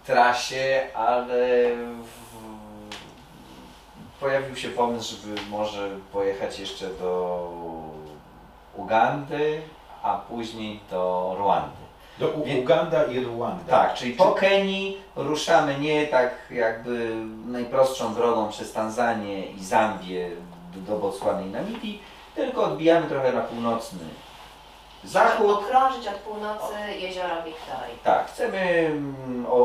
trasie, ale pojawił się pomysł, żeby może pojechać jeszcze do Ugandy, a później do Rwandy. Uganda i Rwanda. Tak, czyli po Kenii ruszamy nie tak jakby najprostszą drogą przez Tanzanię i Zambię do Botswany i Namibii, tylko odbijamy trochę na północny zachód. Okrążyć od północy jezioro Wiktorii. Tak, chcemy